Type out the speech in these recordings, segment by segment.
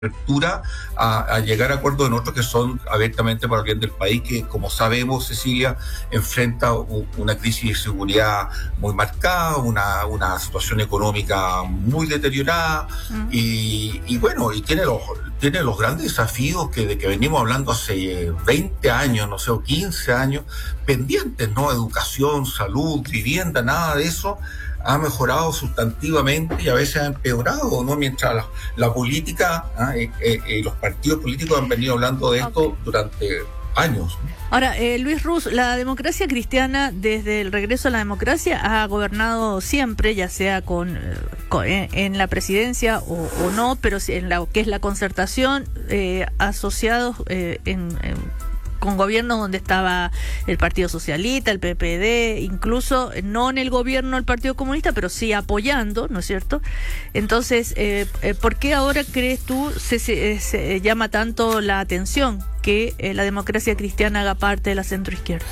apertura a llegar a acuerdos en otros que son abiertamente para el bien del país, que como sabemos, Cecilia, enfrenta una crisis de seguridad muy marcada, una situación económica muy deteriorada y bueno, y tiene los grandes desafíos de que venimos hablando hace 20 años, no sé, o 15 años, pendientes, ¿no? Educación, salud, vivienda, nada de eso ha mejorado sustantivamente y a veces ha empeorado, ¿no? Mientras la política y los partidos políticos han venido hablando de esto durante años. Ahora, Luis Ruz, la democracia cristiana, desde el regreso a la democracia, ha gobernado siempre, ya sea en la presidencia o no, pero en la que es la concertación, asociados con gobiernos donde estaba el Partido Socialista, el PPD, incluso no en el gobierno del Partido Comunista, pero sí apoyando, ¿no es cierto? Entonces, ¿por qué ahora crees tú se llama tanto la atención que la democracia cristiana haga parte de la centroizquierda?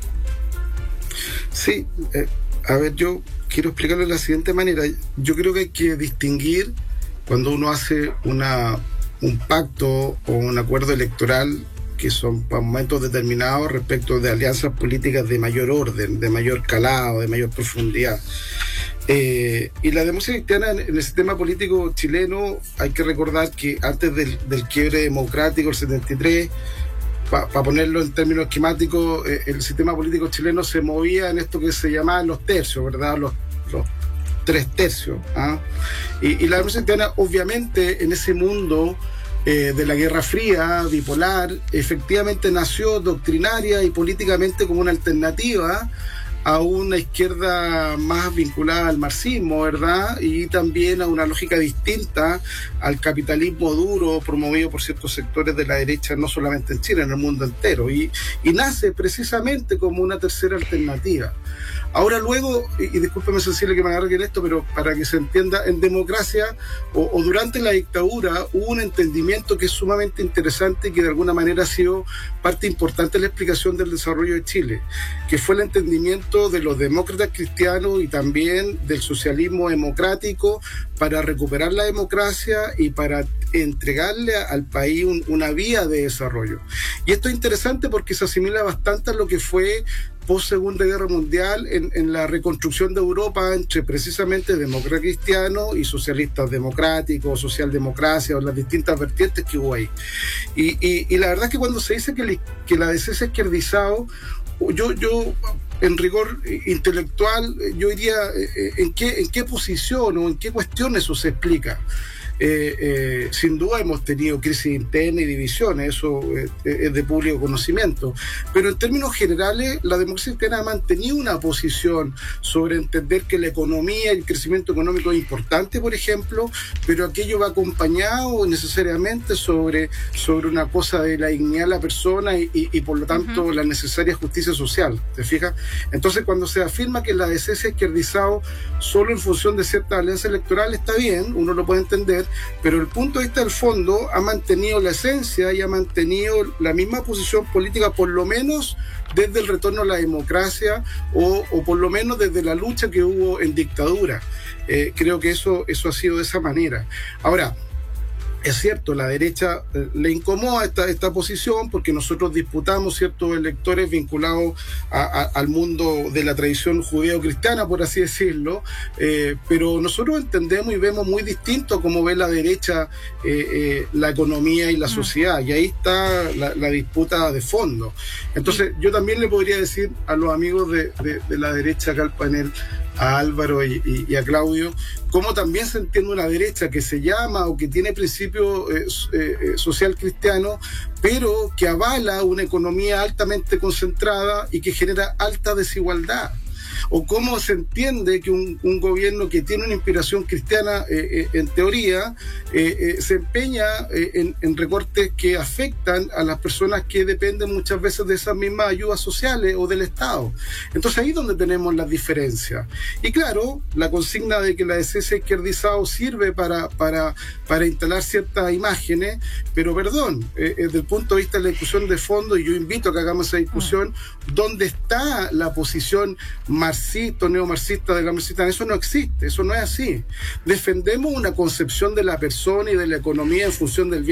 Sí, a ver, yo quiero explicarlo de la siguiente manera. Yo creo que hay que distinguir cuando uno hace un pacto o un acuerdo electoral que son para momentos determinados respecto de alianzas políticas de mayor orden, de mayor calado, de mayor profundidad. Y la democracia cristiana en el sistema político chileno, hay que recordar que antes del quiebre democrático, el 73, para ponerlo en términos esquemáticos, el sistema político chileno se movía en esto que se llamaban los tercios, ¿verdad? Los 3/3. Y la democracia cristiana, obviamente, en ese mundo de la Guerra Fría, bipolar, efectivamente nació doctrinaria y políticamente como una alternativa a una izquierda más vinculada al marxismo, ¿verdad? Y también a una lógica distinta al capitalismo duro promovido por ciertos sectores de la derecha, no solamente en Chile, en el mundo entero. Y nace precisamente como una tercera alternativa. Ahora luego, y discúlpeme Cecilia que me agarre en esto, pero para que se entienda, en democracia o durante la dictadura hubo un entendimiento que es sumamente interesante y que de alguna manera ha sido parte importante de la explicación del desarrollo de Chile, que fue el entendimiento de los demócratas cristianos y también del socialismo democrático para recuperar la democracia y para entregarle al país una vía de desarrollo. Y esto es interesante porque se asimila bastante a lo que fue post Segunda Guerra Mundial en la reconstrucción de Europa entre precisamente demócratas cristianos y socialistas democráticos, socialdemocracia o las distintas vertientes que hubo ahí. Y la verdad es que cuando se dice que la DC se ha izquierdizado, yo en rigor intelectual, yo diría en qué posición o en qué cuestión eso se explica. Sin duda hemos tenido crisis interna y divisiones, eso es de público conocimiento, pero en términos generales la democracia cristiana ha mantenido una posición sobre entender que la economía y el crecimiento económico es importante, por ejemplo, pero aquello va acompañado necesariamente sobre una cosa de la dignidad de la persona y por lo tanto la necesaria justicia social, ¿te fijas? Entonces cuando se afirma que la DC se ha izquierdizado solo en función de cierta alianza electoral, está bien, uno lo puede entender, pero el punto de vista del fondo ha mantenido la esencia y ha mantenido la misma posición política, por lo menos desde el retorno a la democracia o por lo menos desde la lucha que hubo en dictadura. Creo que eso ha sido de esa manera. Ahora, es cierto, la derecha le incomoda esta posición porque nosotros disputamos ciertos electores vinculados al mundo de la tradición judeo-cristiana, por así decirlo, pero nosotros entendemos y vemos muy distinto cómo ve la derecha la economía y la sociedad, y ahí está la disputa de fondo. Entonces yo también le podría decir a los amigos de la derecha acá al panel, a Álvaro y a Claudio, cómo también se entiende una derecha que se llama o que tiene principios social cristiano, pero que avala una economía altamente concentrada y que genera alta desigualdad. O cómo se entiende que un gobierno que tiene una inspiración cristiana, en teoría, se empeña en recortes que afectan a las personas que dependen muchas veces de esas mismas ayudas sociales o del Estado. Entonces ahí es donde tenemos las diferencias. Y claro, la consigna de que la DC se ha izquierdizado sirve para instalar ciertas imágenes, pero perdón, desde el punto de vista de la discusión de fondo, y yo invito a que hagamos esa discusión, ¿dónde está la posición más marxistas, neomarxistas de la marxista, eso no existe, eso no es así. Defendemos una concepción de la persona y de la economía en función del